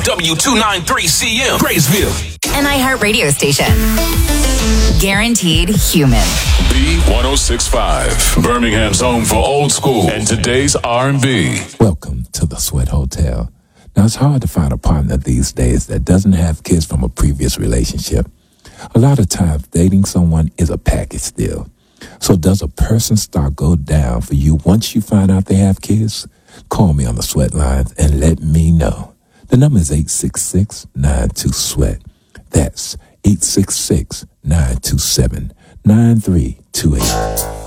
W293CM, Graysville. An iHeart radio station. Guaranteed human. B1065, Birmingham's home for old school and today's R&B. Welcome to the Sweat Hotel. Now, it's hard to find a partner these days that doesn't have kids from a previous relationship. A lot of times, dating someone is a package deal. So does a person start go down for you once you find out they have kids? Call me on the Sweat lines and let me know. The number is 866-92-SWEAT. That's 866-927-9328.